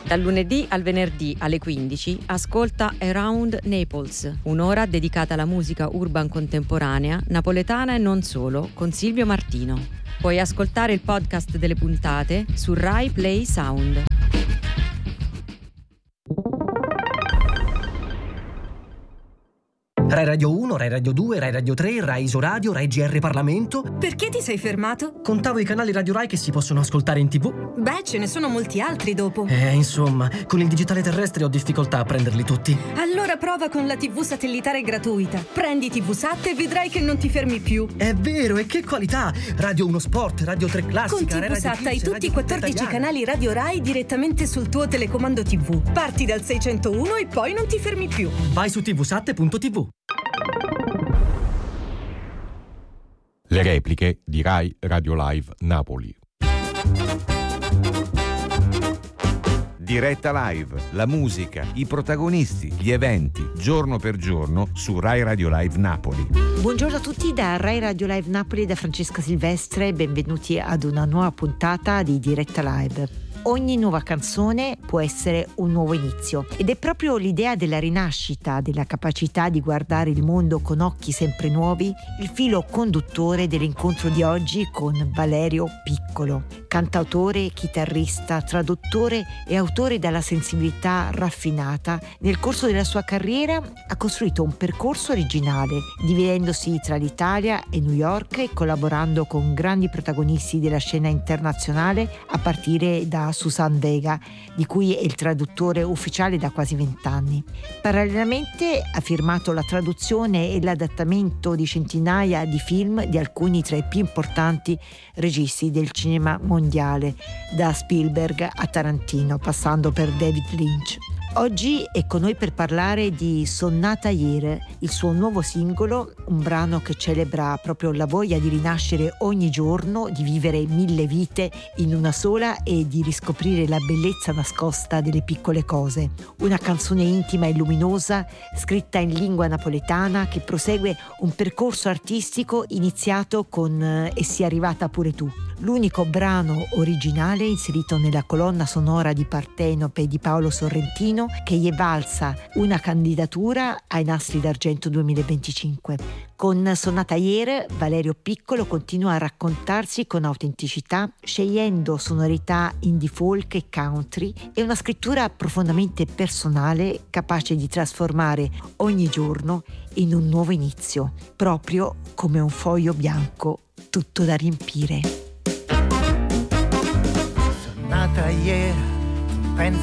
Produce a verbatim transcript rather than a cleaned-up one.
Dal lunedì al venerdì alle quindici ascolta Around Naples, un'ora dedicata alla musica urban contemporanea, napoletana e non solo, con Silvio Martino. Puoi ascoltare il podcast delle puntate su Rai Play Sound. Rai Radio uno, Rai Radio due, Rai Radio tre, Rai Isoradio, Rai G R Parlamento. Perché ti sei fermato? Contavo i canali Radio Rai che si possono ascoltare in TV. Beh, ce ne sono molti altri dopo. Eh, insomma, con il digitale terrestre ho difficoltà a prenderli tutti. Allora prova con la tivù satellitare gratuita. Prendi tivusat e vedrai che non ti fermi più. È vero, e che qualità! Radio uno Sport, Radio tre Classica, Con tivusat hai tutti i quattordici canali Radio Rai direttamente sul tuo telecomando tivù. Parti dal seicentouno e poi non ti fermi più. Vai su tivusat punto tivù. Le repliche di Rai Radio Live Napoli. Diretta Live, la musica, i protagonisti, gli eventi, giorno per giorno su Rai Radio Live Napoli. Buongiorno a tutti da Rai Radio Live Napoli, da Francesca Silvestre, benvenuti ad una nuova puntata di Diretta Live. Ogni nuova canzone può essere un nuovo inizio ed è proprio l'idea della rinascita, della capacità di guardare il mondo con occhi sempre nuovi, il filo conduttore dell'incontro di oggi con Valerio Piccolo, cantautore, chitarrista, traduttore e autore dalla sensibilità raffinata. Nel corso della sua carriera ha costruito un percorso originale, dividendosi tra l'Italia e New York e collaborando con grandi protagonisti della scena internazionale a partire da Susan Vega, di cui è il traduttore ufficiale da quasi vent'anni. Parallelamente ha firmato la traduzione e l'adattamento di centinaia di film di alcuni tra i più importanti registi del cinema mondiale, da Spielberg a Tarantino, passando per David Lynch. Oggi è con noi per parlare di Sonnata Ier, il suo nuovo singolo, un brano che celebra proprio la voglia di rinascere ogni giorno, di vivere mille vite in una sola e di riscoprire la bellezza nascosta delle piccole cose. Una canzone intima e luminosa, scritta in lingua napoletana, che prosegue un percorso artistico iniziato con E sia arrivata pure tu, l'unico brano originale inserito nella colonna sonora di Partenope di Paolo Sorrentino, che gli è valsa una candidatura ai Nastri d'Argento duemilaventicinque. Con Sonnata Ier, Valerio Piccolo continua a raccontarsi con autenticità, scegliendo sonorità indie folk e country e una scrittura profondamente personale, capace di trasformare ogni giorno in un nuovo inizio, proprio come un foglio bianco tutto da riempire. Sonnata Ier,